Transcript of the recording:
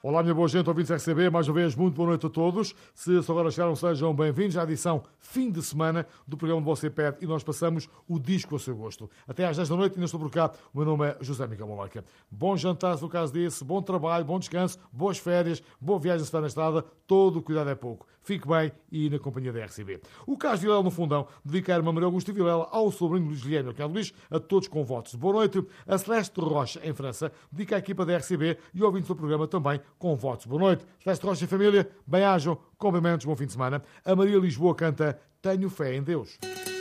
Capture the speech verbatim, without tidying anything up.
Olá, minha boa gente, ouvintes R C B, mais uma vez, muito boa noite a todos. Se só agora chegaram, sejam bem-vindos à edição fim de semana do programa onde você pede e nós passamos o disco ao seu gosto. Até às dez da noite, ainda estou por cá. O meu nome é José Miguel Malaca. Bom jantar, se no caso desse, bom trabalho, bom descanso, boas férias, boa viagem se está na estrada, todo o cuidado é pouco. Fique bem e na companhia da R C B. O Caso Vilela no Fundão dedicar-me a Maria Augusto Vilela, ao sobrinho Luís Guilherme, ao Luís, a todos com votos. Boa noite. A Celeste Rocha, em França, dedica à equipa da R C B e ouvintes do programa também com votos. Boa noite. Celeste Rocha e família, bem-ajam, cumprimentos, bom fim de semana. A Maria Lisboa canta Tenho Fé em Deus.